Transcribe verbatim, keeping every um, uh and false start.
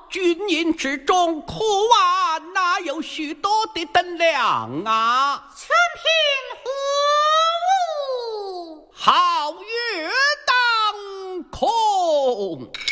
军营之中，可啊哪有许多的灯亮啊？ 全凭何物？ 皓月当空。